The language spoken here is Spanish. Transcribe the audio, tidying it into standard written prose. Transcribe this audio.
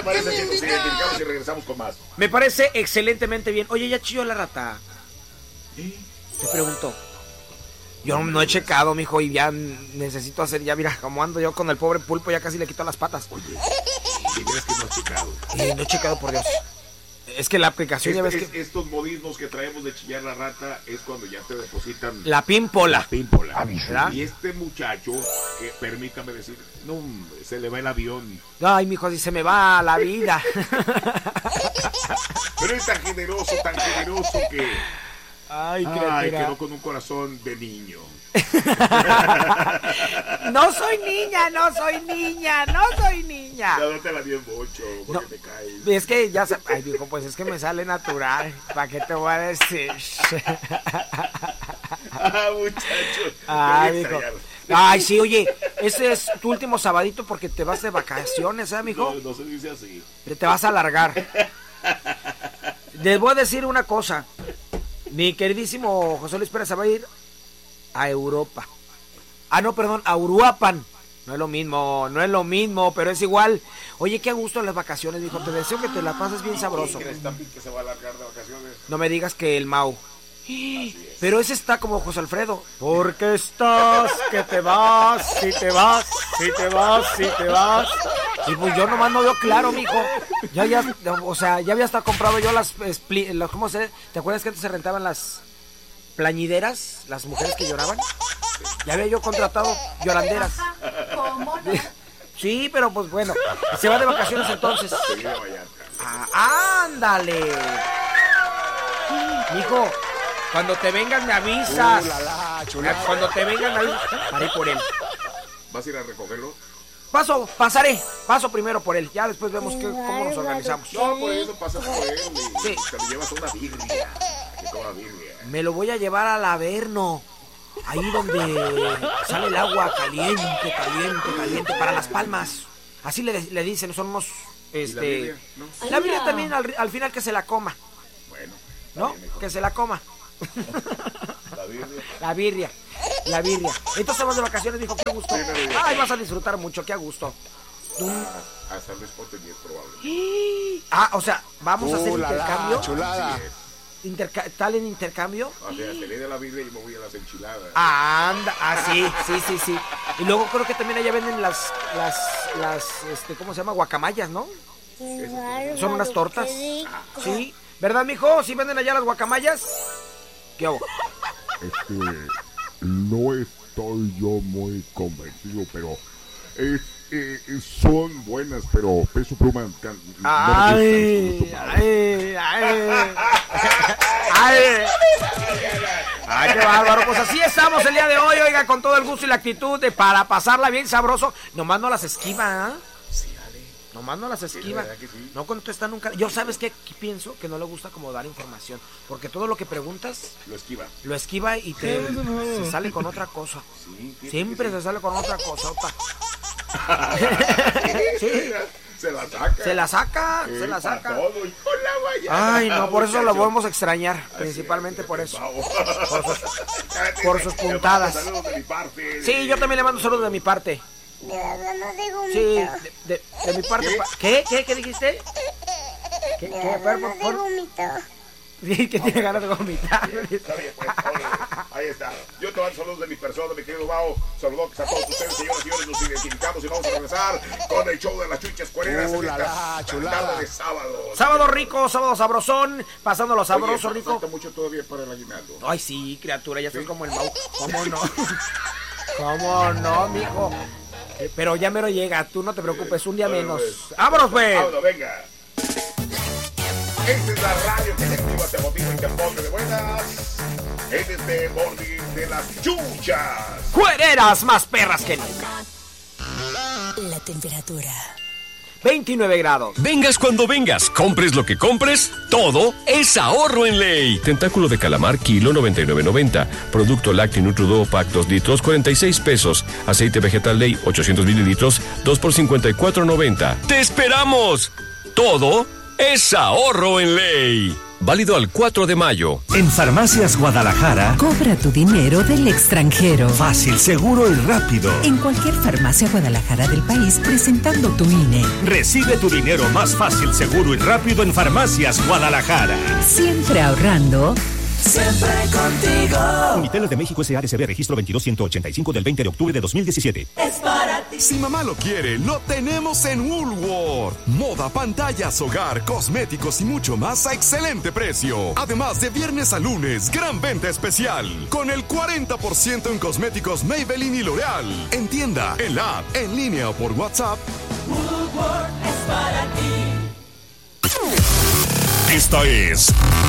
parece si nos identificamos y regresamos con más? Me parece excelentemente bien. Oye, ya chilló la rata. Te pregunto. Yo no he checado, mijo, y ya necesito hacer, ya mira, como ando yo con el pobre pulpo, ya casi le quito las patas. Oye, ¿y crees que no has checado? No he checado, por Dios. Es que la aplicación ya ves que... Estos modismos que traemos de chillar la rata es cuando ya te depositan... La pímpola. La pímpola. ¿Verdad? Y este muchacho, que permítame decir, no, se le va el avión. Ay, mijo, si se me va la vida. Pero es tan generoso que... Ay, quedó con un corazón de niño. No soy niña. No te la dio mucho, porque te caes. Es que ya se... Ay, dijo, pues es que me sale natural. ¿Para qué te voy a decir? Muchacho. Ay, dijo. Ay, sí, oye, ese es tu último sabadito porque te vas de vacaciones, mijo? No se dice así. Pero te vas a alargar. Les voy a decir una cosa. Mi queridísimo José Luis Pérez se va a ir a Europa. A Uruapan. No es lo mismo, pero es igual. Oye, qué a gusto las vacaciones, dijo. Te deseo que te la pases bien sabroso. ¿Crees también que se va a alargar de vacaciones? No me digas que el Mau. Pero ese está como José Alfredo. Porque estás, que te vas, si te vas. Y pues yo nomás no veo claro, mijo. Ya había hasta comprado yo las ¿cómo se? ¿Te acuerdas que antes se rentaban las plañideras? Las mujeres que lloraban. Ya había yo contratado lloranderas. ¿Cómo no? Sí, pero pues bueno. Se va de vacaciones entonces. ¡Ándale! Mijo, cuando te vengan me avisas. Cuando te vengan me avisas. Haré por él. ¿Vas a ir a recogerlo? Paso primero por él. Ya después vemos cómo nos organizamos. No, por eso pasas por él. Sí. Te lo llevas una birria. Que toma birria. Me lo voy a llevar al Averno. Ahí donde sale el agua caliente para las palmas. Así le dicen, son unos... ¿La birria? ¿No? La birria también al final que se la coma. Bueno. ¿No? Bien, que se la coma. La birria. La birria. Entonces vamos de vacaciones, dijo, qué gusto. Ay, vas a disfrutar mucho, qué a gusto. A San Luis Potosí es probable. O sea, vamos a hacer intercambio. Chulada. ¿Tal en intercambio? O sea, te le de la birria y me voy a las enchiladas. Sí. Y luego creo que también allá venden las ¿cómo se llama? Guacamayas, ¿no? Son unas tortas. Sí. ¿Verdad, mijo? ¿Sí venden allá las guacamayas? ¿Qué hago? No estoy yo muy convencido, pero son buenas, pero Peso Pluma Ay, qué bárbaro. Pues así estamos el día de hoy, oiga, con todo el gusto y la actitud para pasarla bien sabroso. Nomás no las esquiva, Sí, dale. Nomás no las esquiva. Sí. No contesta nunca. Yo, ¿sabes qué pienso? Que no le gusta como dar información. Porque todo lo que preguntas lo esquiva y se sale con otra cosa. Sí, siempre se sale con otra cosa. Sí. Se la saca. Todo, y con la guayaba. Ay, no, por eso lo podemos extrañar. Principalmente por eso. Por sus puntadas. Saludos de mi parte. Sí, yo también le mando saludos de mi parte. Sí, de mi parte. ¿Qué dijiste? ¿Qué? De vómito. Sí, que tiene ganas de vomitar. Está bien, pues, ahí está. Yo te mando saludos de mi persona, mi querido Bao. Saludos a todos ustedes, señoras y señores. Nos identificamos y vamos a regresar con el show de las chuchas cuereras en esta tarde de sábado. Sábado rico, sábado sabrosón, pasándolo sabroso, rico. Falta mucho todavía para el aguinaldo. Ay, sí, criatura, ya estás como el Mau. ¿Cómo no? ¿Cómo no, mijo? Pero ya mero llega, tú no te preocupes, un día menos. ¡Vámonos, pues! ¡Vámonos, venga! Esta es la radio que te activa, te motiva y te pone de buenas. En este morning de las chuchas. ¡Cuereras más perras que nunca! La temperatura 29 grados. Vengas cuando vengas, compres lo que compres, todo es ahorro en Ley. Tentáculo de calamar, kilo 99.90. Producto lácteo Nutriduo Pack 2 litros, 46 pesos. Aceite vegetal Ley, 800 mililitros, 2 por 54.90. ¡Te esperamos! Todo es ahorro en Ley. Válido al 4 de mayo. En Farmacias Guadalajara, Cobra tu dinero del extranjero. fácil, seguro y rápido. En cualquier farmacia Guadalajara del país, presentando tu INE. Recibe tu dinero más fácil, seguro y rápido en Farmacias Guadalajara. Siempre ahorrando. Siempre contigo. Uniteles de México S.A.D.C.B. registro 22185 del 20 de octubre de 2017. Es para ti. Si mamá lo quiere, lo tenemos en Woolworth. Moda, pantallas, hogar, cosméticos y mucho más a excelente precio. Además de viernes a lunes, gran venta especial. Con el 40% en cosméticos Maybelline y L'Oreal. En tienda, en la app, en línea o por WhatsApp. Woolworth es para ti. Esta es